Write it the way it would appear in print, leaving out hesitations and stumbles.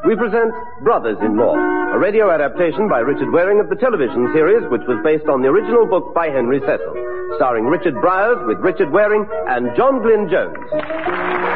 we present Brothers-in-Law, a radio adaptation by Richard Waring of the television series, which was based on the original book by Henry Cecil, starring Richard Bryars with Richard Waring and John Glyn Jones.